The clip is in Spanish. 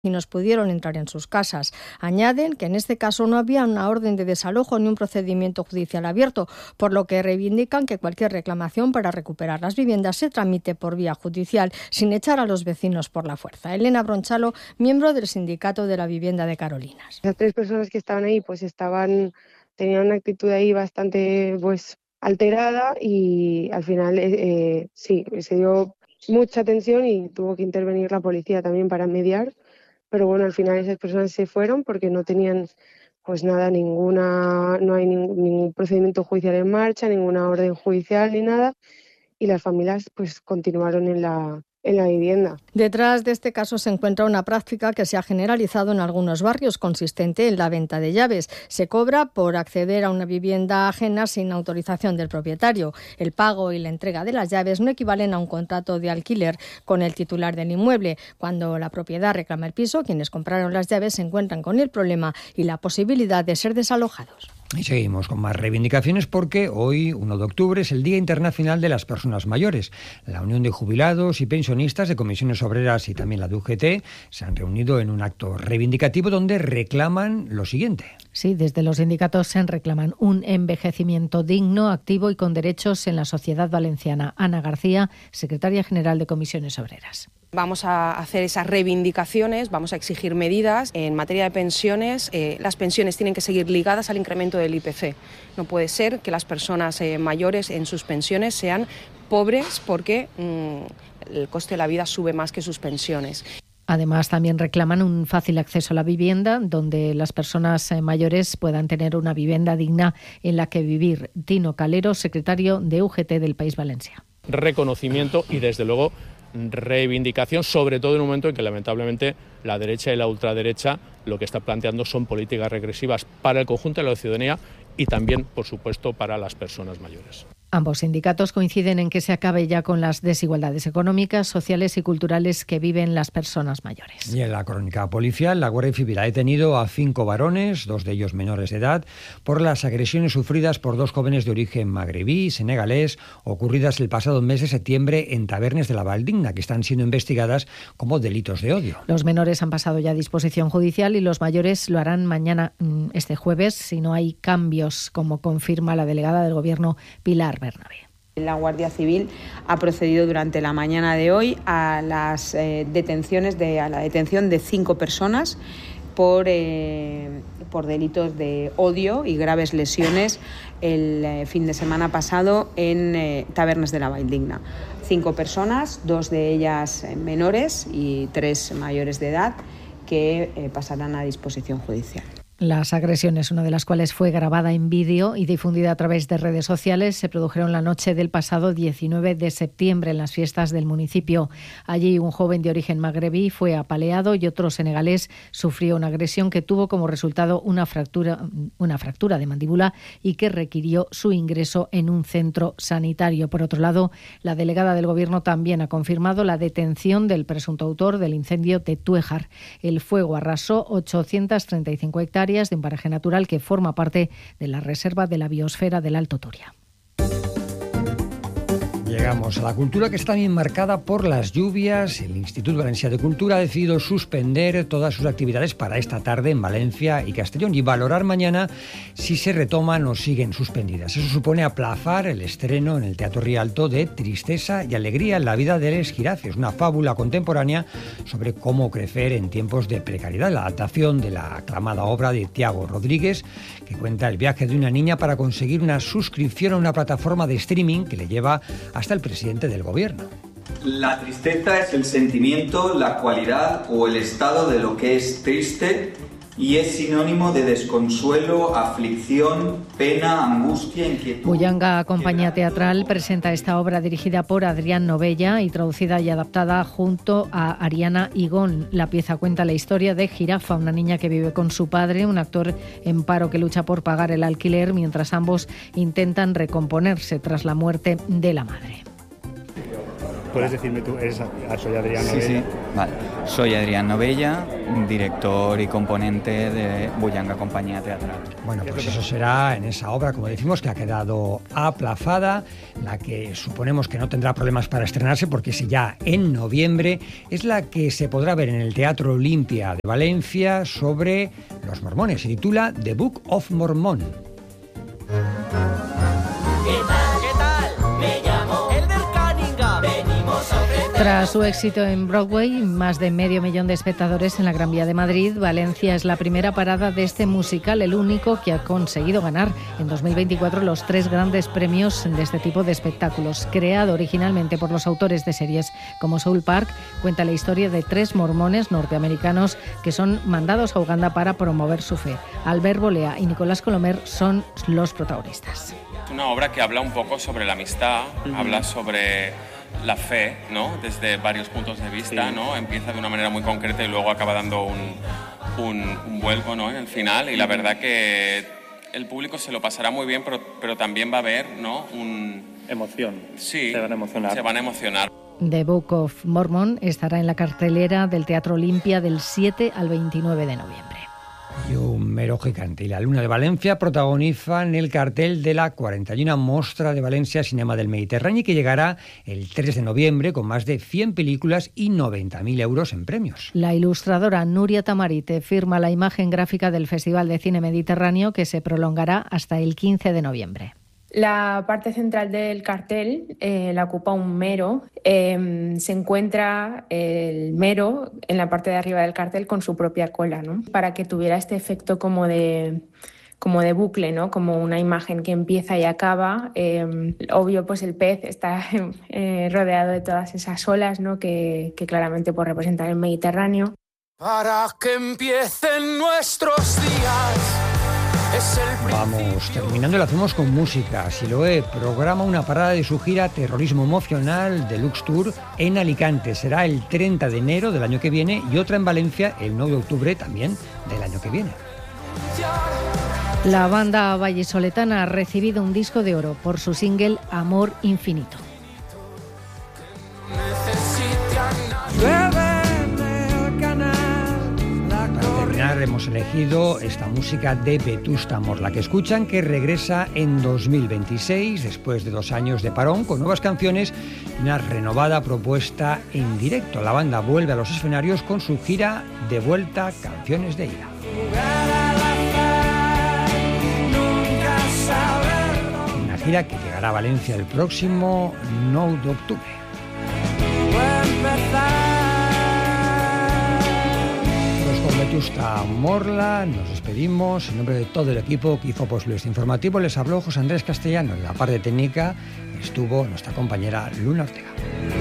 y nos pudieron entrar en sus casas. Añaden que en este caso no había una orden de desalojo ni un procedimiento judicial abierto, por lo que reivindican que cualquier reclamación para recuperar las viviendas se tramite por vía judicial, sin echar a los vecinos por la fuerza. Elena Bronchalo, miembro del Sindicato de la Vivienda de Carolinas. Las 3 personas que estaban ahí tenían una actitud ahí bastante alterada y al final sí, se dio mucha tensión y tuvo que intervenir la policía también para mediar. Pero bueno, al final esas personas se fueron porque no tenían nada, no hay ningún procedimiento judicial en marcha, ninguna orden judicial ni nada, y las familias continuaron en la vivienda. Detrás de este caso se encuentra una práctica que se ha generalizado en algunos barrios, consistente en la venta de llaves. Se cobra por acceder a una vivienda ajena sin autorización del propietario. El pago y la entrega de las llaves no equivalen a un contrato de alquiler con el titular del inmueble. Cuando la propiedad reclama el piso, quienes compraron las llaves se encuentran con el problema y la posibilidad de ser desalojados. Y seguimos con más reivindicaciones porque hoy, 1 de octubre, es el Día Internacional de las Personas Mayores. La Unión de Jubilados y Pensionistas de Comisiones Obreras y también la de UGT se han reunido en un acto reivindicativo donde reclaman lo siguiente. Sí, desde los sindicatos se reclaman un envejecimiento digno, activo y con derechos en la sociedad valenciana. Ana García, secretaria general de Comisiones Obreras. Vamos a hacer esas reivindicaciones, vamos a exigir medidas. En materia de pensiones, las pensiones tienen que seguir ligadas al incremento del IPC. No puede ser que las personas mayores en sus pensiones sean pobres porque el coste de la vida sube más que sus pensiones. Además, también reclaman un fácil acceso a la vivienda, donde las personas mayores puedan tener una vivienda digna en la que vivir. Tino Calero, secretario de UGT del País Valencia. Reconocimiento y, desde luego, reivindicación, sobre todo en un momento en que lamentablemente la derecha y la ultraderecha lo que está planteando son políticas regresivas para el conjunto de la ciudadanía y también, por supuesto, para las personas mayores. Ambos sindicatos coinciden en que se acabe ya con las desigualdades económicas, sociales y culturales que viven las personas mayores. Y en la crónica policial, la Guardia Civil ha detenido a 5 varones, 2 de ellos menores de edad, por las agresiones sufridas por 2 jóvenes de origen magrebí y senegalés, ocurridas el pasado mes de septiembre en Tabernes de la Valdigna, que están siendo investigadas como delitos de odio. Los menores han pasado ya a disposición judicial y los mayores lo harán mañana, este jueves, si no hay cambios, como confirma la delegada del Gobierno, Pilar Bernabé. La Guardia Civil ha procedido durante la mañana de hoy a las detención de 5 personas por delitos de odio y graves lesiones el fin de semana pasado en Tabernes de la Valdigna. 5 personas, 2 de ellas menores y 3 mayores de edad, que pasarán a disposición judicial. Las agresiones, una de las cuales fue grabada en vídeo y difundida a través de redes sociales, se produjeron la noche del pasado 19 de septiembre en las fiestas del municipio. Allí un joven de origen magrebí fue apaleado y otro senegalés sufrió una agresión que tuvo como resultado una fractura de mandíbula y que requirió su ingreso en un centro sanitario. Por otro lado, la delegada del Gobierno también ha confirmado la detención del presunto autor del incendio de Tuéjar. El fuego arrasó 835 hectáreas de un paraje natural que forma parte de la Reserva de la Biosfera del Alto Turia. Llegamos a la cultura, que está bien marcada por las lluvias. El Institut Valencià de Cultura ha decidido suspender todas sus actividades para esta tarde en Valencia y Castellón y valorar mañana si se retoman o siguen suspendidas. Eso supone aplazar el estreno en el Teatro Rialto de Tristesa y Alegría en la vida de Les Girafes, una fábula contemporánea sobre cómo crecer en tiempos de precariedad. La adaptación de la aclamada obra de Tiago Rodríguez, que cuenta el viaje de una niña para conseguir una suscripción a una plataforma de streaming que le lleva hasta el presidente del gobierno. La tristeza es el sentimiento, la cualidad o el estado de lo que es triste y es sinónimo de desconsuelo, aflicción, pena, angustia, inquietud. Bullanga Compañía Teatral presenta esta obra dirigida por Adrián Novella y traducida y adaptada junto a Ariana Igón. La pieza cuenta la historia de Jirafa, una niña que vive con su padre, un actor en paro que lucha por pagar el alquiler mientras ambos intentan recomponerse tras la muerte de la madre. ¿Puedes decirme tú? Soy Adrián Novella. Sí. Vale. Soy Adrián Novella, director y componente de Bullanga Compañía Teatral. Bueno, pues eso será en esa obra, como decimos, que ha quedado aplazada, la que suponemos que no tendrá problemas para estrenarse, porque si ya en noviembre es la que se podrá ver en el Teatro Olimpia de Valencia sobre los mormones. Se titula The Book of Mormon. ¿Qué tal? Me llamo Elder Cunningham. Venimos a ofrecer... Tras su éxito en Broadway, más de 500.000 de espectadores en la Gran Vía de Madrid, Valencia es la primera parada de este musical, el único que ha conseguido ganar en 2024 los 3 grandes premios de este tipo de espectáculos. Creado originalmente por los autores de series como South Park, cuenta la historia de 3 mormones norteamericanos que son mandados a Uganda para promover su fe. Albert Bolea y Nicolás Colomer son los protagonistas. Es una obra que habla un poco sobre la amistad, habla sobre la fe, ¿no? Desde varios puntos de vista, sí. ¿No? Empieza de una manera muy concreta y luego acaba dando un vuelco, ¿no? En el final, y la verdad que el público se lo pasará muy bien, pero también va a haber, ¿no? Emoción. Sí, se van a emocionar. The Book of Mormon estará en la cartelera del Teatro Olimpia del 7 al 29 de noviembre. Y un mero gigante y la Luna de Valencia protagonizan el cartel de la 41 Mostra de Valencia Cinema del Mediterráneo, que llegará el 3 de noviembre con más de 100 películas y 90.000 euros en premios. La ilustradora Núria Tamarite firma la imagen gráfica del Festival de Cine Mediterráneo, que se prolongará hasta el 15 de noviembre. La parte central del cartel la ocupa un mero. Se encuentra el mero en la parte de arriba del cartel con su propia cola, ¿no? Para que tuviera este efecto como de bucle, ¿no? Como una imagen que empieza y acaba. Obvio, pues el pez está rodeado de todas esas olas, ¿no? Que claramente pues, representan el Mediterráneo. Para que empiecen nuestros días. Vamos terminando y lo hacemos con música. Siloé programa una parada de su gira Terrorismo Emocional Deluxe Tour en Alicante. Será el 30 de enero del año que viene y otra en Valencia el 9 de octubre también del año que viene. La banda vallisoletana ha recibido un disco de oro por su single Amor Infinito. Hemos elegido esta música de Vetusta Morla, que escuchan, que regresa en 2026 después de 2 años de parón con nuevas canciones y una renovada propuesta en directo. La banda vuelve a los escenarios con su gira de vuelta Canciones de Ida. Una gira que llegará a Valencia el próximo 9 de octubre. Vetusta Morla, nos despedimos en nombre de todo el equipo que hizo posible este informativo. Les habló José Andrés Castellano. En la parte técnica estuvo nuestra compañera Luna Ortega.